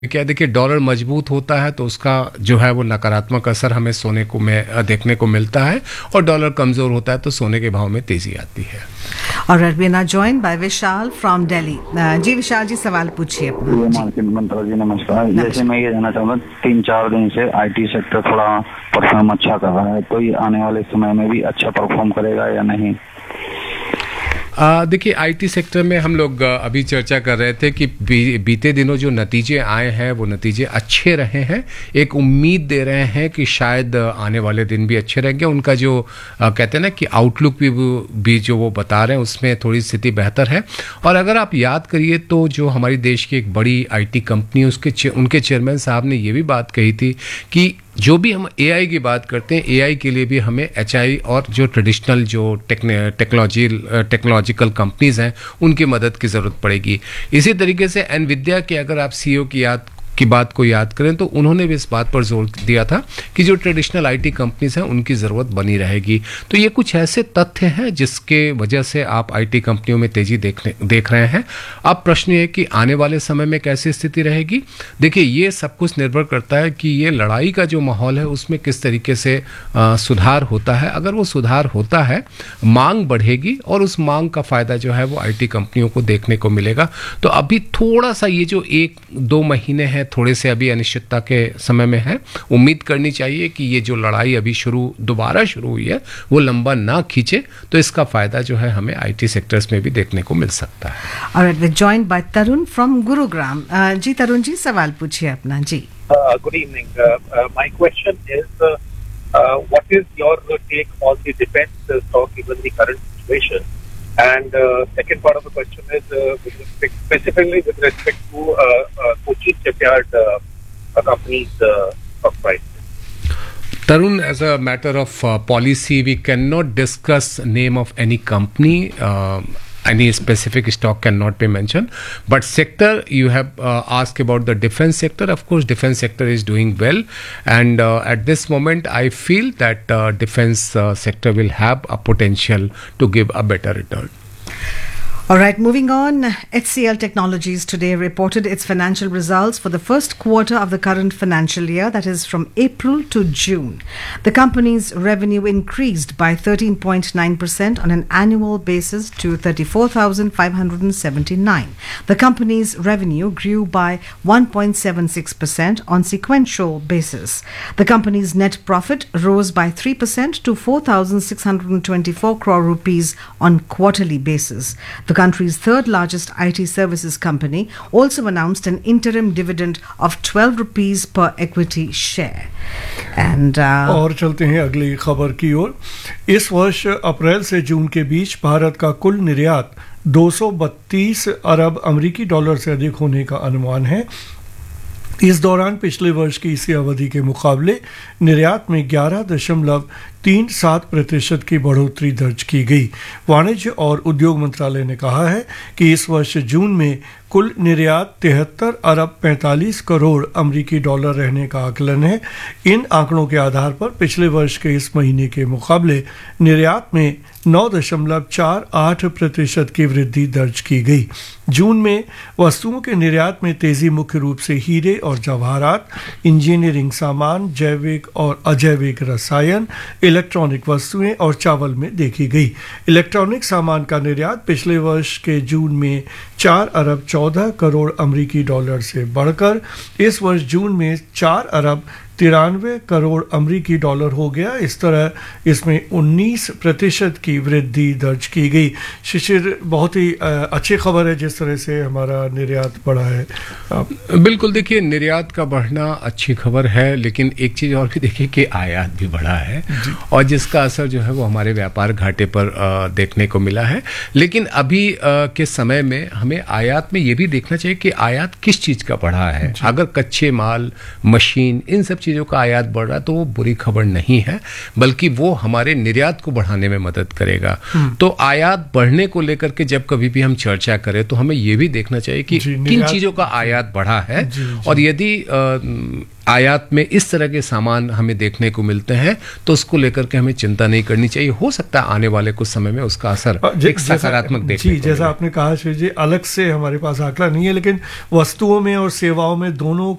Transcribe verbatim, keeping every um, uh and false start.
क्या देखिए, डॉलर मजबूत होता है तो उसका जो है वो नकारात्मक असर हमें सोने को में देखने को मिलता है, और डॉलर कमज़ोर होता है तो सोने के भाव में तेज़ी आती है। और we are now joined by Vishal from Delhi. जी विशाल जी, सवाल पूछिए अपना। मार्केट मंत्रा जी नमस्कार। जैसे मैं ये जानना चाहूँगा, तीन चार दिन से आईटी सेक्टर थोड़ा परफॉर्म अच्छा कर रहा है, तो ये आने वाले समय में भी अच्छा परफॉर्म करेगा या नहीं? देखिए, आईटी सेक्टर में हम लोग अभी चर्चा कर रहे थे कि बी, बीते दिनों जो नतीजे आए हैं वो नतीजे अच्छे रहे हैं। एक उम्मीद दे रहे हैं कि शायद आने वाले दिन भी अच्छे रहेंगे। उनका जो आ, कहते हैं ना कि आउटलुक भी, भी जो वो बता रहे हैं उसमें थोड़ी स्थिति बेहतर है। और अगर आप याद करिए तो जो हमारी देश की एक बड़ी आईटी कंपनी, उसके उनके चेयरमैन साहब ने ये भी बात कही थी कि जो भी हम एआई की बात करते हैं, एआई के लिए भी हमें एचआई और जो ट्रेडिशनल जो टेक्नोलॉजी टेक्नोलॉजिकल कंपनीज हैं उनकी मदद की ज़रूरत पड़ेगी। इसी तरीके से एनविडिया के अगर आप सीईओ की याद की बात को याद करें तो उन्होंने भी इस बात पर जोर दिया था कि जो ट्रेडिशनल आईटी कंपनीज हैं उनकी ज़रूरत बनी रहेगी। तो ये कुछ ऐसे तथ्य हैं जिसके वजह से आप आईटी कंपनियों में तेज़ी देखने देख रहे हैं। अब प्रश्न ये कि आने वाले समय में कैसी स्थिति रहेगी। देखिए, ये सब कुछ निर्भर करता है कि ये लड़ाई का जो माहौल है उसमें किस तरीके से आ, सुधार होता है। अगर वो सुधार होता है, मांग बढ़ेगी और उस मांग का फ़ायदा जो है वो आईटी कंपनियों को देखने को मिलेगा। तो अभी थोड़ा सा ये जो एक दो महीने हैं थोड़े से अभी अनिश्चितता के समय में है। उम्मीद करनी चाहिए कि ये जो लड़ाई अभी शुरू दोबारा शुरू हुई है वो लंबा ना खींचे, तो इसका फायदा जो है हमें आईटी सेक्टर्स में भी देखने को मिल सकता है। और we joined by Tarun from Gurugram. जी तरुण जी, सवाल पूछिए अपना। जी good evening. My question is what is your take on the defence stock given the current situation? And uh, second part of the question is uh, with respect, specifically with respect to uh, uh, Kochi shipyard uh, uh, company's uh, stock price. Tarun, as a matter of uh, policy, we cannot discuss name of any company. Uh, any specific stock cannot be mentioned. But sector, you have uh, asked about the defense sector. Of course, defense sector is doing well. And uh, at this moment, I feel that uh, defense uh, sector will have a potential to give a better return. All right, moving on. H C L Technologies today reported its financial results for the first quarter of the current financial year, that is from April to June. The company's revenue increased by thirteen point nine percent on an annual basis to thirty-four thousand five hundred seventy-nine. The company's revenue grew by one point seven six percent on sequential basis. The company's net profit rose by three percent to four thousand six hundred twenty-four crore rupees on quarterly basis. The country's third largest I T services company also announced an interim dividend of twelve rupees per equity share. And uh, और चलते हैं अगली खबर की ओर। इस वर्ष अप्रैल से जून के बीच भारत का कुल निर्यात दो सौ बत्तीस अरब अमेरिकी डॉलर से अधिक होने का अनुमान है। इस दौरान पिछले वर्ष की इसी अवधि के मुकाबले निर्यात में ग्यारह दशमलव तीन सात प्रतिशत की बढ़ोतरी दर्ज की गई। वाणिज्य और उद्योग मंत्रालय ने कहा है कि इस वर्ष जून में कुल निर्यात तिहत्तर अरब पैंतालीस करोड़ अमेरिकी डॉलर रहने का आकलन है। इन आंकड़ों के आधार पर पिछले वर्ष के इस महीने के मुकाबले निर्यात में नौ दशमलव चार आठ प्रतिशत की वृद्धि दर्ज की गई। जून में वस्तुओं के निर्यात में तेजी मुख्य रूप से हीरे और जवाहरात, इंजीनियरिंग सामान, जैविक और अजैविक रसायन, इलेक्ट्रॉनिक वस्तुएं और चावल में देखी गई। इलेक्ट्रॉनिक सामान का निर्यात पिछले वर्ष के जून में चार अरब चौदह करोड़ अमेरिकी डॉलर से बढ़कर इस वर्ष जून में चार अरब तिरानवे करोड़ अमेरिकी डॉलर हो गया। इस तरह इसमें उन्नीस प्रतिशत की वृद्धि दर्ज की गई। शिशिर, बहुत ही अच्छी खबर है जिस तरह से हमारा निर्यात बढ़ा है। बिल्कुल, देखिए, निर्यात का बढ़ना अच्छी खबर है, लेकिन एक चीज़ और भी देखिए कि आयात भी बढ़ा है और जिसका असर जो है वो हमारे व्यापार घाटे पर देखने को मिला है। लेकिन अभी के समय में हमें आयात में ये भी देखना चाहिए कि आयात किस चीज़ का बढ़ा है। अगर कच्चे माल, मशीन, इन सब चीज़ों का आयात बढ़ रहा है तो वो बुरी खबर नहीं है, बल्कि वो हमारे निर्यात को बढ़ाने में मदद करेगा। तो आयात बढ़ने को लेकर के जब कभी भी हम चर्चा करें तो हमें ये भी देखना चाहिए कि किन चीज़ों का आयात बढ़ा है, और यदि आयात में इस तरह के सामान हमें देखने को मिलते हैं तो उसको लेकर के हमें चिंता नहीं करनी चाहिए। हो सकता है आने वाले कुछ समय में उसका असर एक सकारात्मक देखने जी, को जैसा आपने कहा श्री जी, अलग से हमारे पास आंकड़ा नहीं है, लेकिन वस्तुओं में और सेवाओं में दोनों